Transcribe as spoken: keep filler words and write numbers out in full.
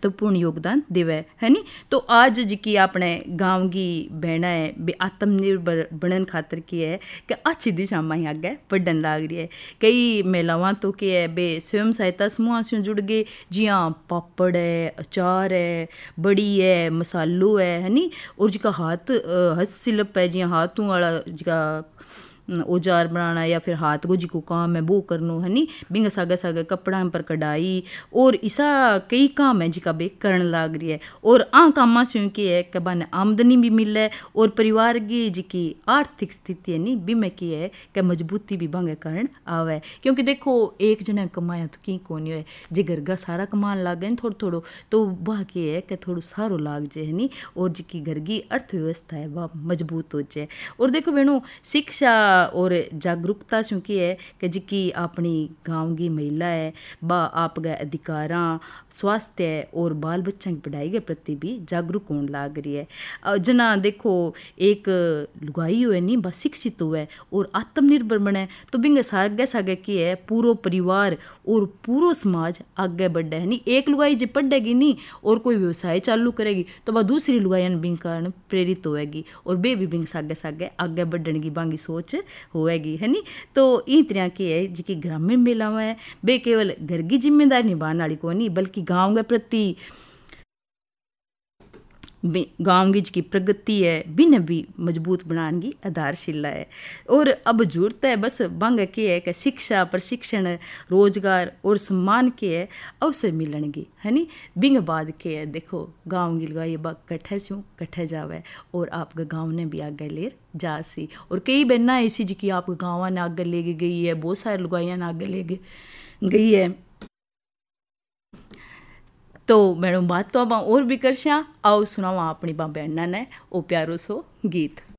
महत्वपूर्ण योगदान देवे है नी। तो आज जी अपने गांव की बहना है बे आत्मनिर्भर बनन खातर की है कि अच्छी दिशा में आगे बढ़न लाग रही है। कई महिलावां तो की है बे स्वयं सहायता समूह से जुड़ गए, जियाँ पापड़ है, अचार है, बड़ी है, मसालो है है नी। और जिका हाथ हस्तशिल्प है, जियाँ हाथों वाला जिका औजार बनाना या फिर हाथ को जी को काम है वो करनो है नी। बिंग सागे सागे कपड़ा पर कढ़ाई और ऐसा कई काम है जिका बे करण लाग रही है। और आ कामा से की है कि बाने आमदनी भी मिले और परिवार की जिकी आर्थिक स्थिति है नी बी में की है कि मजबूती भी बंगे करण आवे। क्योंकि देखो एक जने कमाया तो की कोनी है, जे घर का सारा कमान लाग गए थोड़ा थोड़ो तो वह की है कि थोड़ा सारो लाग जाए है नी। और जिकी घर की अर्थव्यवस्था है वह मजबूत हो जाए। और देखो बहनों शिक्षा और जागरूकता शू की है कि जिकी अपनी गांव की महिला है बा आप गए अधिकारां स्वास्थ्य और बाल बच्चों की पढ़ाई के प्रति भी जागरूक होने लाग रही है। जना देखो एक लुगाई हुए नहीं बस शिक्षित हुए और आत्मनिर्भर बने तो बिंगे सागे सागे की है पूरो परिवार और पूरो समाज आगे बढ़े है नी। एक लुगाई जो पढ़ेगी नहीं और कोई व्यवसाय चालू करेगी तो वह दूसरी लुगाई बिंग कारण प्रेरित होएगी और बे भी बिंग सागे सागे आगे बढ़ने की बांगी सोच होएगी है नी। तो ई तरह की है जी ग्रामीण महिलाएं है बे केवल घर की जिम्मेदारी निभाने वाली को नहीं बल्कि गांव के प्रति गांव की जी प्रगति है बिन भी मजबूत बनाने की आधारशिला है। और अब जरूरत है बस बंग के है कि शिक्षा प्रशिक्षण रोजगार और सम्मान के है अवसर मिलने है नी। बिंग बाद के है देखो गांव की लगाई बा कट्ठे से कट्ठे जावे और आपके गांव ने भी आगे ले जा सी। और कई बहना ऐसी जी की आपके गाँव ने आगे ले गई है, बहुत सारे लुगाइया ने आगे ले गई है। तो मैडम बात तो अब और भी कर आओ सुनावा अपनी बहना ने ओ प्यारो सो गीत।